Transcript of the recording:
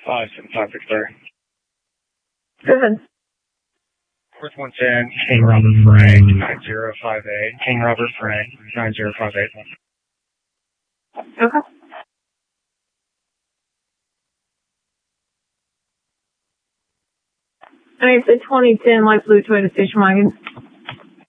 575 Go ahead. Fourth 110, King Robert Frank, 9058. King Robert Frank, 9058. Okay. Alright, it's a 2010 light blue Toyota station wagon.